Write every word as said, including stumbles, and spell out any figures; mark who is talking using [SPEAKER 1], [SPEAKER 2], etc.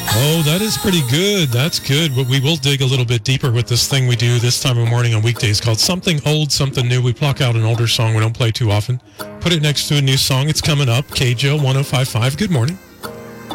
[SPEAKER 1] Oh, that is pretty good. That's good. But we will dig a little bit deeper with this thing we do this time of morning on weekdays called Something Old, Something New. We pluck out an older song we don't play too often, put it next to a new song. It's coming up. K J O one oh five point five. Good morning.